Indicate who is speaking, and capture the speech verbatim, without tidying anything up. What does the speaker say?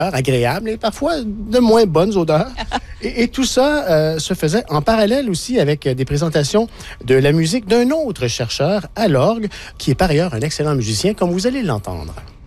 Speaker 1: agréables et parfois de moins bonnes odeurs. Et, et tout ça euh, se faisait en parallèle aussi avec des présentations de la musique d'un autre chercheur à l'orgue, qui est par ailleurs un excellent musicien, comme vous allez l'entendre.